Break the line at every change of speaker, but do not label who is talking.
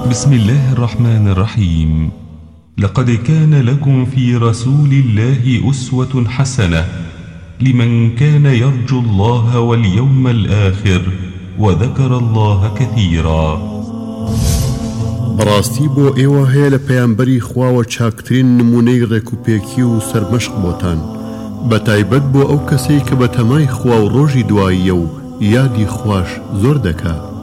بسم الله الرحمن الرحيم. لقد كان لكم في رسول الله أسوة حسنة لمن كان يرجو الله واليوم الآخر وذكر الله كثيرا.
بەڕاستی بۆ ئێوە هەیە لە پەیامبەری خواوە چاکترین نمونەی ڕێکوپێکی و سەرمەشق بۆتان، بە تایبەت بۆ ئەو کەسەی کە بە تەمای خوا و ڕۆژی دواییە و یادی خوش زۆر دەکات.